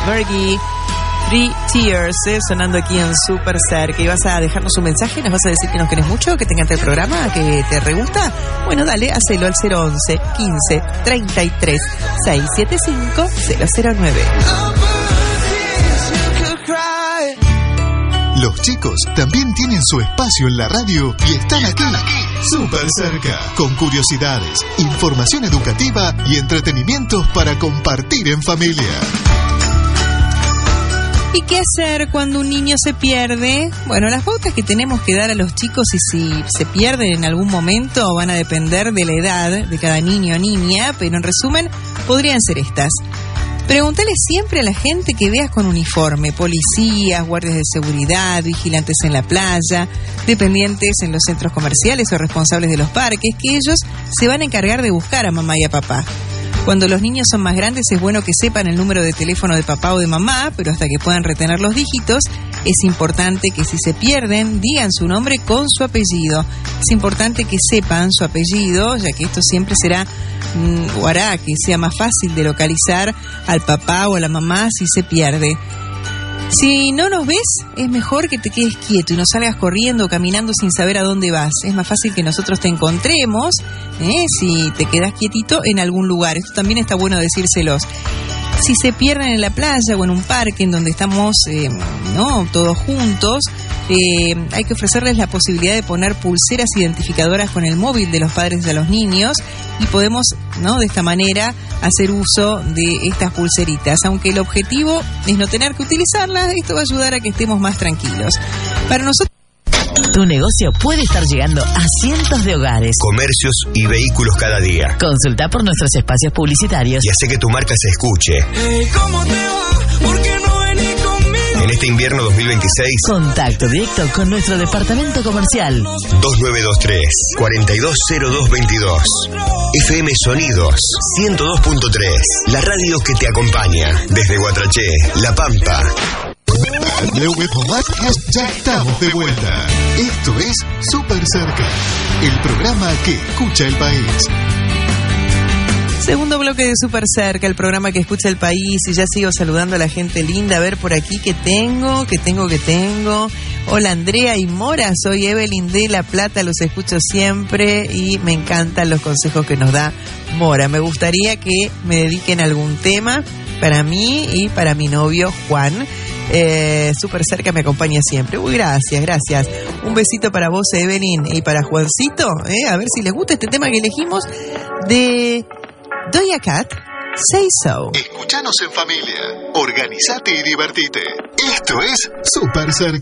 Fergie, 3 Tears, sonando aquí en Super Cerca. ¿Y vas a dejarnos un mensaje? ¿Nos vas a decir que nos querés mucho? ¿Que te encanta el programa? ¿Que te re gusta? Bueno, dale, hacelo al 011 15 33 675 009. Los chicos también tienen su espacio en la radio y están aquí, Super Cerca, con curiosidades, información educativa y entretenimientos para compartir en familia. ¿Y qué hacer cuando un niño se pierde? Bueno, las pautas que tenemos que dar a los chicos y si se pierden en algún momento van a depender de la edad de cada niño o niña, pero en resumen podrían ser estas. Pregúntale siempre a la gente que veas con uniforme, policías, guardias de seguridad, vigilantes en la playa, dependientes en los centros comerciales o responsables de los parques, que ellos se van a encargar de buscar a mamá y a papá. Cuando los niños son más grandes es bueno que sepan el número de teléfono de papá o de mamá, pero hasta que puedan retener los dígitos, es importante que si se pierden, digan su nombre con su apellido. Es importante que sepan su apellido, ya que esto siempre será o hará que sea más fácil de localizar al papá o a la mamá si se pierde. Si no nos ves, es mejor que te quedes quieto y no salgas corriendo o caminando sin saber a dónde vas. Es más fácil que nosotros te encontremos si te quedas quietito en algún lugar. Esto también está bueno decírselos. Si se pierden en la playa o en un parque en donde estamos todos juntos, hay que ofrecerles la posibilidad de poner pulseras identificadoras con el móvil de los padres de los niños y podemos, de esta manera hacer uso de estas pulseritas. Aunque el objetivo es no tener que utilizarlas, esto va a ayudar a que estemos más tranquilos. Para nosotros, tu negocio puede estar llegando a cientos de hogares, comercios y vehículos cada día. Consulta por nuestros espacios publicitarios y hace que tu marca se escuche. Hey, ¿cómo te va? ¿Por qué no venís conmigo? En este invierno 2026, contacto directo con nuestro departamento comercial 2923 420222. FM Sonidos 102.3, la radio que te acompaña desde Guatraché, La Pampa. Ya estamos de vuelta. Esto es Super Cerca, el programa que escucha el país. Segundo bloque de Super Cerca, el programa que escucha el país, y ya sigo saludando a la gente linda. A ver por aquí que tengo. Hola Andrea y Mora, soy Evelyn de La Plata, los escucho siempre y me encantan los consejos que nos da Mora. Me gustaría que me dediquen algún tema para mí y para mi novio Juan. Super Cerca me acompaña siempre. Uy, gracias. Un besito para vos, Evelyn, y para Juancito. A ver si les gusta este tema que elegimos de Doja Cat, Say So. Escuchanos en familia, organizate y divertite. Esto es Super Cerca.